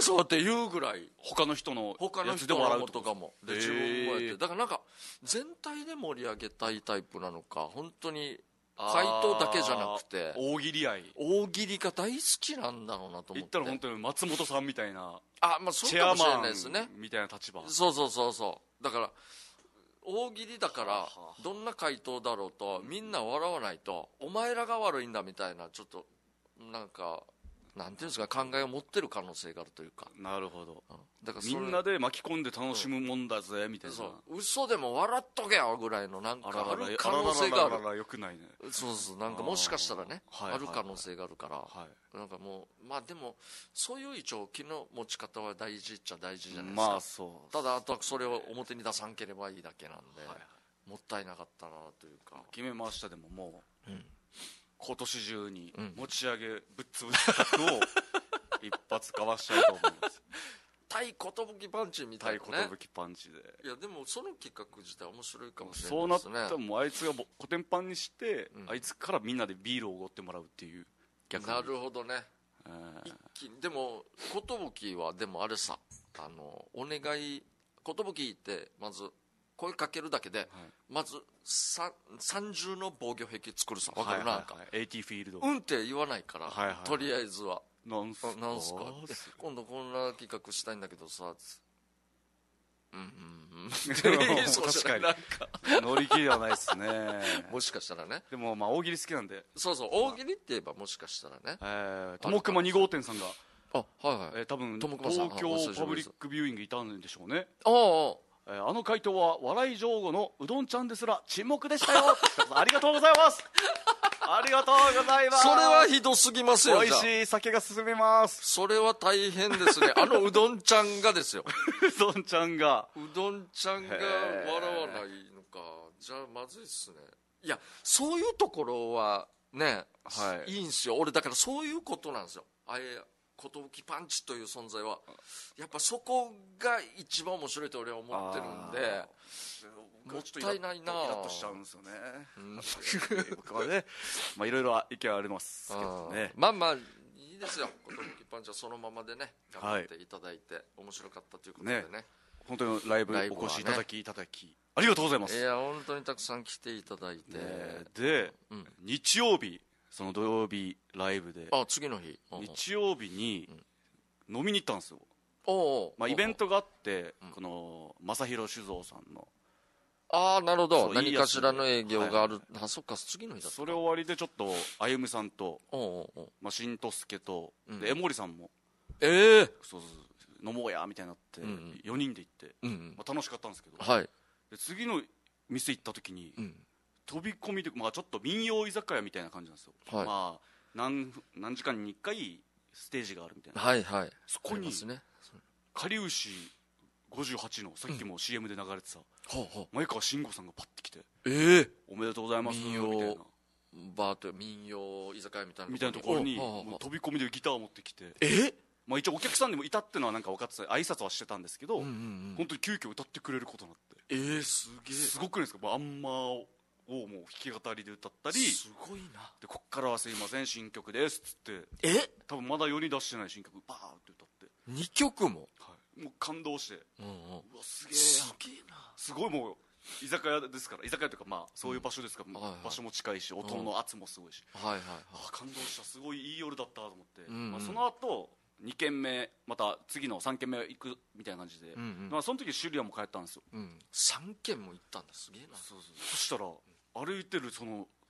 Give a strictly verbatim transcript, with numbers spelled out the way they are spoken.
そうって言うぐらい他の人の他のやつで人笑うとかのとかもで自分もやって、だからなんか全体で盛り上げたいタイプなのか、本当に回答だけじゃなくて大喜利愛大喜利が大好きなんだろうなと思って。 言ったら本当に松本さんみたいなあ、まあそうチェアかもしれマないですね。 ンみたいな立場。 そうそうそうそう。だから大喜利だからどんな回答だろうとみんな笑わないとお前らが悪いんだみたいな、ちょっとなんかなんていうんですか、考えを持ってる可能性があるというか。 なるほど、 うん、だからみんなで巻き込んで楽しむもんだぜみたいな、 そう嘘でも笑っとけよぐらいのなんかある可あらら能性がある。 あらららよくないね。 そうそうなんかもしかしたらね あ,、 はいはいはい、 る可能性があるから、 はい、 なんかもうまあでもそういう一応気の持ち方は大事っちゃ大事じゃないですか。 まあそうただあとはそれを表に出さんければいいだけなんで、 はいはい、 もったいなかったなというか。 決めました。でももう、うん、今年中に持ち上げぶっ潰す企画を一発かわしちゃうと思います対寿パンチみたいなね。 対寿パンチで。 いやでもその企画自体面白いかもしれないですね。 そうなったらもうあいつがコテンパンにして、うん、あいつからみんなでビールをおごってもらうっていう。 逆になるほどね。一気にでも寿はでもあれさ、あのお願い寿ってまず声かけるだけで、はい、まずさ三重の防御壁作るさ。わかる、はいはいはい、なんかエーティー フィールドうんって言わないから、はいはいはい、とりあえずはなんすかなんすか今度こんな企画したいんだけどさ、うんうんうん確かになんか乗り切りはないっすねもしかしたらね。 でもまあ大喜利好きなんで。 そうそう大喜利って言えばもしかしたらね、 えー、ともくまに号店さんがあはいはい、 えー、多分東京パブリックビューイングいたんでしょうね。 ああえー、あの回答は笑い上手のうどんちゃんですら沈黙でしたよありがとうございますありがとうございます。 それはひどすぎますよ。 美味しい酒が進めます。 それは大変ですねあのうどんちゃんがですようどんちゃんがうどんちゃんが笑わないのか。じゃあまずいっすね。いやそういうところはね、はい、いいんすよ。俺だからそういうことなんですよ。あれ寿パンチという存在はやっぱそこが一番面白いと俺は思ってるんで、もったいないな。 イラッとしちゃうんですよね、うん、僕はねまあいろいろ意見はありますけどね。 まあまあいいですよ。寿パンチはそのままでね頑張っていただいて、はい、面白かったということで ね, ね本当にライブお越しいただきいただきありがとうございます。 いや本当にたくさん来ていただいて、 ね、で、うん、日曜日その土曜日ライブで、 あ次の日日曜日に飲みに行ったんですよ。 おう、 まあ、イベントがあって、うん、この正弘酒造さんのああなるほど、何かしらの営業がある、はい、あそっか次の日だった。 それ終わりでちょっとあゆむさんとおうおうおう、 まあ、しんとすけと、 うん、 で江森さんもええー、 そうそう飲もうやみたいになって、うん、よにんで行って、 うんうんまあ、楽しかったんですけど、 はい、 で次の店行った時に、 うん、 飛び込みで、まあ、ちょっと民謡居酒屋みたいな感じなんですよ、 はい、 まあ、何, 何時間にいっかいステージがあるみたいな、 はいはい、 そこに、 ね、 かりゆしごじゅうはちのさっきも シーエム で流れてた、 うん、 前川慎吾さんがパッて来て、 えー、 おめでとうございます民謡みたいなバーと民謡居酒屋みたいなみたいなところにもう飛び込みでギターを持ってきて、 えまあ、一応お客さんでもいたってのはなんか分かってた、挨拶はしてたんですけど、 うんうんうん、 本当に急遽歌ってくれることになって、 えー、すげえすごくないですか。あんまをもう弾き語りで歌ったり、 すごいな。 でこっからはすいません新曲ですっつって、 え多分まだ世に出してない新曲バーって歌って、 にきょくも、 はい、もう感動して、 うんうん、うわすげえすげえな、 すごいもう居酒屋ですから、居酒屋というかまあそういう場所ですから、うん、場所も近いし音の圧もすごいし、 うん、はいはいはい、 あ感動した、すごいいい夜だったと思って、 うんうん、 まあ、その後にけんめまた次のさんけんめ行くみたいな感じで、うんうん、まあ、その時シュリアも帰ったんですよ、 うん、さんけんも行ったんだ、すげえな。 そうそう、そしたら、うん、歩いてるその